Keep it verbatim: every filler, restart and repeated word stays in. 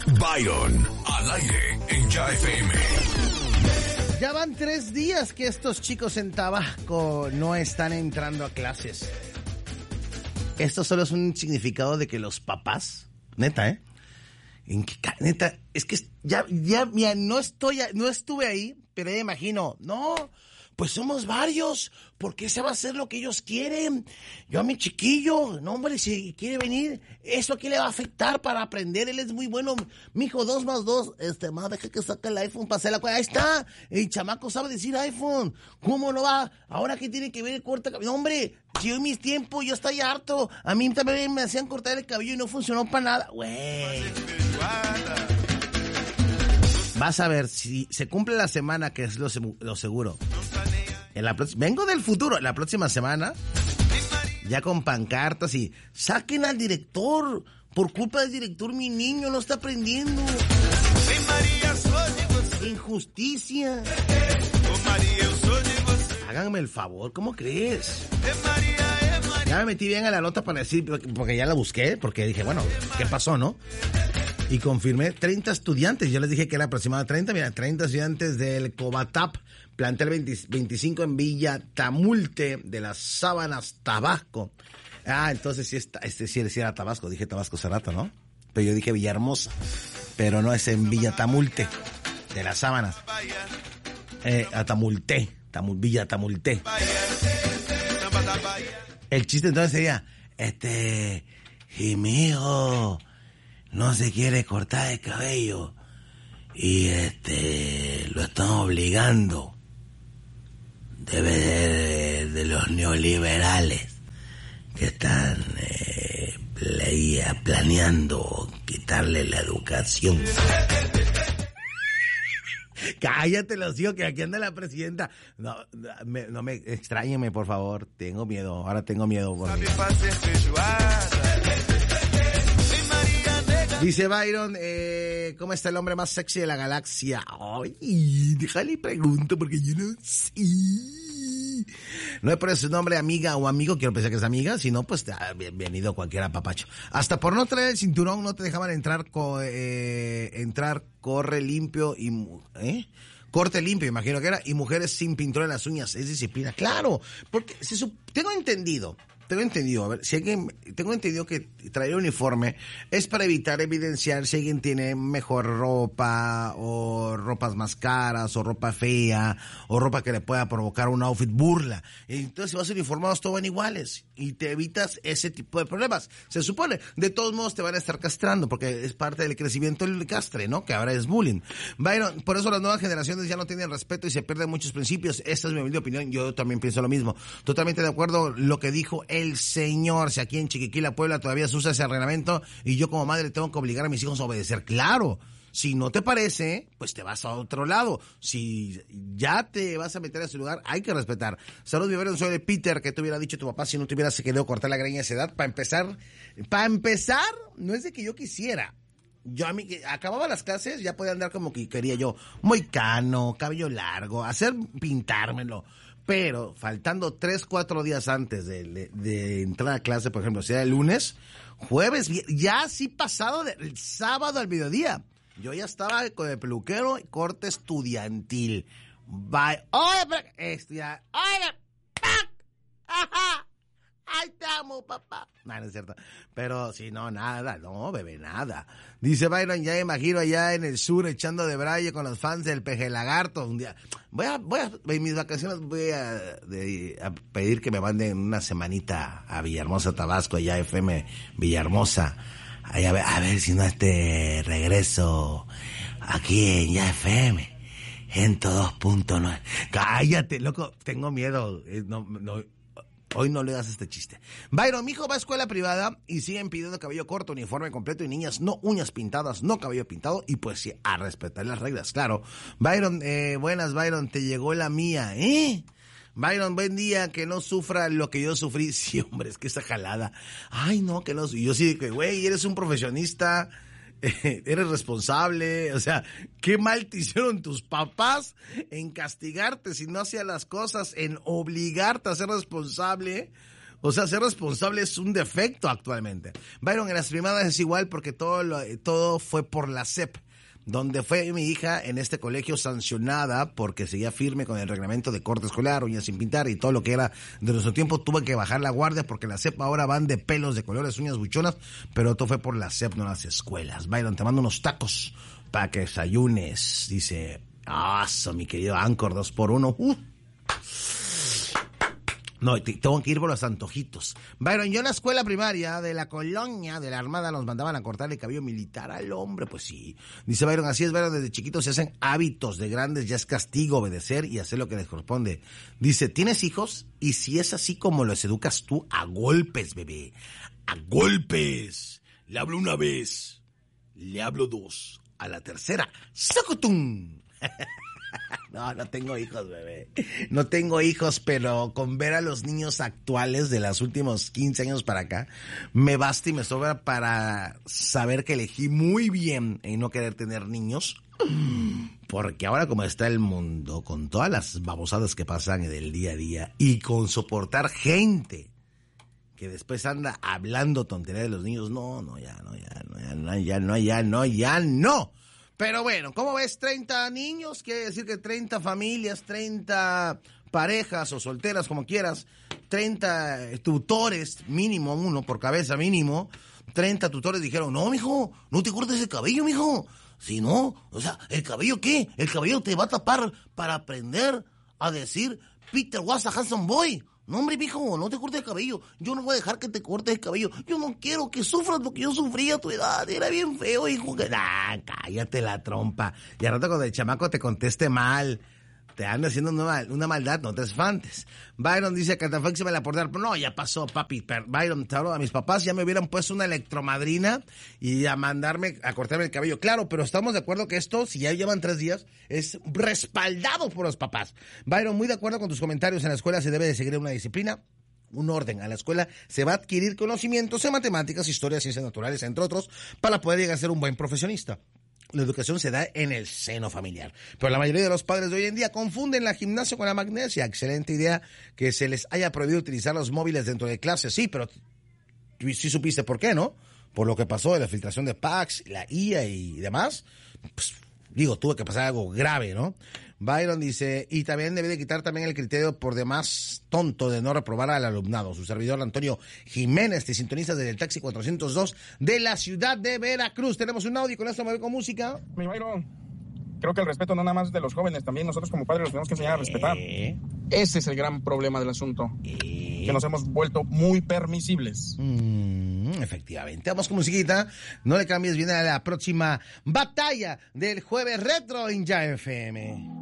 Byron, al aire en Ya F M. Ya van tres días que estos chicos en Tabasco no están entrando a clases. Esto solo es un significado de que los papás, neta, ¿eh? En que, neta, es que ya, ya, mira, no estoy, no estuve ahí, pero ya me imagino, no, pues somos varios, ¿por qué se va a hacer lo que ellos quieren? Yo a mi chiquillo, no hombre, si quiere venir, ¿eso aquí le va a afectar para aprender? Él es muy bueno, mijo, dos más dos, este, más deja que saque el iPhone para hacer la cuenta, ahí está, el chamaco sabe decir iPhone, ¿cómo no va? Ahora que tiene que ver el corte, no hombre, si yo en mis tiempos, yo estoy harto, a mí también me hacían cortar el cabello y no funcionó para nada, güey. Vas a ver, si se cumple la semana, que es lo, lo seguro. En la Vengo del futuro, la próxima semana, ya con pancartas y saquen al director. Por culpa del director, mi niño no está aprendiendo. Injusticia. Háganme el favor, ¿cómo crees? Ya me metí bien a la nota para decir, porque ya la busqué, porque dije, bueno, ¿qué pasó, no? Y confirmé treinta estudiantes. Yo les dije que era aproximadamente treinta. Mira, treinta estudiantes del Cobatap, plantel veinte, veinticinco en Villa Tamulte, de las Sábanas, Tabasco. Ah, entonces sí, está, este, sí, sí era Tabasco. Dije Tabasco hace rato, ¿no? Pero yo dije Villahermosa. Pero no, es en Villa Tamulte, de las Sábanas. Eh, a Tamulte, Tamul, Villa Tamulte. El chiste entonces sería, este, y mi hijo no se quiere cortar el cabello y este lo están obligando. Debe de, de los neoliberales que están eh, playa, planeando quitarle la educación. Cállate, los tíos, que aquí anda la presidenta. No, me, no me extrañeme, por favor. Tengo miedo, ahora tengo miedo. Por mí. Dice Byron, eh, ¿cómo está el hombre más sexy de la galaxia? Ay, déjale pregunto porque yo no sé. No es por eso su nombre amiga o amigo, quiero pensar que es amiga, si no, pues bienvenido cualquier apapacho. Hasta por no traer el cinturón no te dejaban entrar, co, eh, entrar, corre limpio y... ¿eh? Corte limpio, imagino que era, y mujeres sin pintura en las uñas, es disciplina. Claro, porque se sup- tengo entendido... Tengo entendido, a ver, si alguien, tengo entendido que traer uniforme es para evitar evidenciar si alguien tiene mejor ropa, o ropas más caras, o ropa fea, o ropa que le pueda provocar un outfit burla. Entonces, si vas uniformados, todos van iguales, y te evitas ese tipo de problemas. Se supone, de todos modos te van a estar castrando, porque es parte del crecimiento del castre, ¿no? Que ahora es bullying. Bueno, por eso las nuevas generaciones ya no tienen respeto y se pierden muchos principios. Esta es mi humilde opinión, yo también pienso lo mismo. Totalmente de acuerdo lo que dijo el señor, si aquí en Chiquiquila, Puebla, todavía se usa ese reglamento y yo como madre tengo que obligar a mis hijos a obedecer. Claro, si no te parece, pues te vas a otro lado. Si ya te vas a meter a ese lugar, hay que respetar. Saludos, mi soy de Peter, que te hubiera dicho tu papá si no te hubieras querido cortar la greña a esa edad. Para empezar, para empezar, no es de que yo quisiera. Yo a mí, acababa las clases, ya podía andar como que quería yo, moicano, cabello largo, hacer, pintármelo. Pero faltando tres, cuatro días antes de, de, de entrar a clase, por ejemplo, si era el lunes, jueves, ya así pasado del sábado al mediodía, yo ya estaba con el peluquero y corte estudiantil. Bye. Oye, estudiar. Oye, ajá. ¡Ay, te amo, papá! No, no es cierto. Pero sí, no, nada, no, bebé, nada. Dice Byron, ya me imagino allá en el sur echando de braille con los fans del Peje Lagarto. Un día, voy a, voy a, en mis vacaciones voy a, de, a pedir que me manden una semanita a Villahermosa, Tabasco, allá F M Villahermosa. Ahí a ver, a ver si no este regreso aquí en Ya F M. ciento dos punto nueve. Cállate, loco, tengo miedo. No, no. Hoy no le das este chiste. Byron, mi hijo va a escuela privada y siguen pidiendo cabello corto, uniforme completo y niñas no uñas pintadas, no cabello pintado y pues sí, a respetar las reglas, claro. Byron, eh, buenas Byron, te llegó la mía, ¿eh? Byron, buen día, que no sufra lo que yo sufrí. Sí, hombre, es que esa jalada. Ay, no, que no. Yo sí, que güey, eres un profesionista. Eh, eres responsable, o sea, qué mal te hicieron tus papás en castigarte si no hacías las cosas, en obligarte a ser responsable. O sea, ser responsable es un defecto actualmente. Byron, en las primadas es igual porque todo, lo, todo fue por la S E P, donde fue mi hija en este colegio sancionada porque seguía firme con el reglamento de corte escolar, uñas sin pintar y todo lo que era de nuestro tiempo. Tuve que bajar la guardia porque la S E P ahora van de pelos, de colores, uñas buchonas, pero todo fue por la S E P, no las escuelas. Byron, te mando unos tacos para que desayunes. Dice, ah, oh, mi querido Anchor, dos por uno. Uh. No, te, tengo que ir por los antojitos. Byron, yo en la escuela primaria de la colonia de la Armada nos mandaban a cortar el cabello militar al hombre, pues sí. Dice Byron, así es, Byron, desde chiquitos se hacen hábitos, de grandes ya es castigo obedecer y hacer lo que les corresponde. Dice, ¿tienes hijos? Y si es así como los educas tú, a golpes, bebé, a golpes. Le hablo una vez, le hablo dos, a la tercera, ¡sacutum! No, no tengo hijos, bebé. No tengo hijos, pero con ver a los niños actuales de los últimos quince años para acá, me basta y me sobra para saber que elegí muy bien en no querer tener niños. Porque ahora como está el mundo, con todas las babosadas que pasan del día a día y con soportar gente que después anda hablando tontería de los niños, no, no, ya, no, ya, no, ya, no, ya, no, ya, no, ya, no. Pero bueno, ¿cómo ves? treinta niños, quiere decir que treinta familias, treinta parejas o solteras, como quieras, treinta tutores, mínimo uno por cabeza, mínimo, treinta tutores dijeron, no, mijo, no te cortes el cabello, mijo. Si no, o sea, ¿el cabello qué? El cabello te va a tapar para aprender a decir Peter was a handsome boy. No, hombre, mijo, no te cortes el cabello. Yo no voy a dejar que te cortes el cabello. Yo no quiero que sufras lo que yo sufrí a tu edad. Era bien feo, hijo. Ah, cállate la trompa. Y al rato cuando el chamaco te conteste mal, te anda haciendo una, una maldad, no te espantes. Byron dice que Catafix se me la portar. No, ya pasó, papi. Byron, te hablo a mis papás, ya me hubieran puesto una electromadrina y a mandarme a cortarme el cabello. Claro, pero estamos de acuerdo que esto, si ya llevan tres días, es respaldado por los papás. Byron, muy de acuerdo con tus comentarios. En la escuela se debe de seguir una disciplina, un orden. A la escuela se va a adquirir conocimientos en matemáticas, historia, ciencias naturales, entre otros, para poder llegar a ser un buen profesionista. La educación se da en el seno familiar. Pero la mayoría de los padres de hoy en día confunden la gimnasia con la magnesia. Excelente idea que se les haya prohibido utilizar los móviles dentro de clases. Sí, pero sí supiste por qué, ¿no? Por lo que pasó de la filtración de P A C, la I A y demás. Pues, digo, tuvo que pasar algo grave, ¿no? Byron dice, y también debe de quitar también el criterio por demás tonto de no reprobar al alumnado. Su servidor Antonio Jiménez, te sintoniza desde el taxi cuatrocientos dos de la ciudad de Veracruz. Tenemos un audio, con esto me voy con música. Mi Byron, creo que el respeto no nada más de los jóvenes, también nosotros como padres los tenemos que enseñar a respetar. ¿Eh? Ese es el gran problema del asunto, ¿Eh? que nos hemos vuelto muy permisibles. Mm, efectivamente. Vamos con musiquita. No le cambies, viene a la próxima batalla del jueves retro en Ya F M.